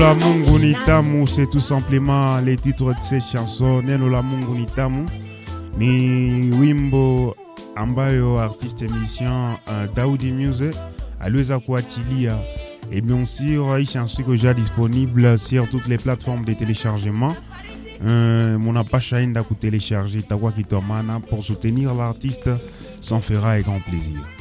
La Mungu ni tamu, c'est tout simplement les titres de cette chanson. Neno la Mungu ni tamu ni wimbo ambayo artiste musicien Daudi Muse aliweza kuachilia. Et bien sûr, hii chanson iko déjà disponible sur toutes les plateformes de téléchargement. Munapasha enda ku télécharger itakuwa kitomana pour soutenir l'artiste, s'en fera avec grand plaisir.